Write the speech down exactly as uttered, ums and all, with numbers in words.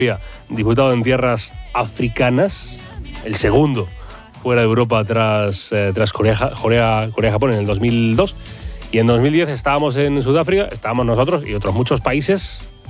disputado en tierras africanas, el segundo fuera de Europa tras, eh, tras Corea, Corea, Corea-Japón en el dos mil dos. Y en dos mil diez estábamos en Sudáfrica, estábamos nosotros y otros muchos países